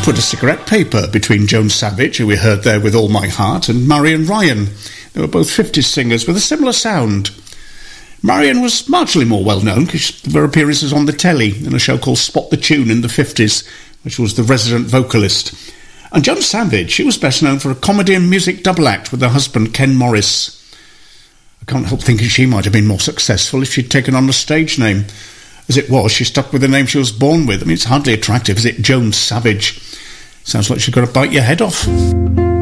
put a cigarette paper between Joan Savage, who we heard there with All My Heart, and Marion Ryan. They were both 50s singers with a similar sound. Marion was marginally more well-known because of her appearances on the telly in a show called Spot the Tune in the 50s, which was the resident vocalist. And Joan Savage, she was best known for a comedy and music double act with her husband Ken Morris. I can't help thinking she might have been more successful if she'd taken on a stage name. As it was, she stuck with the name she was born with. I mean, it's hardly attractive, is it? Joan Savage. Sounds like she's going to bite your head off.